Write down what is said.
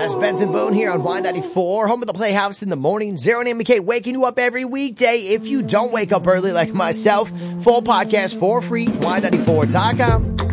That's Benson Boone here on Y94, home of the Playhouse in the morning. Zero and MK waking you up every weekday. If you don't wake up early like myself, full podcast for free, Y94.com.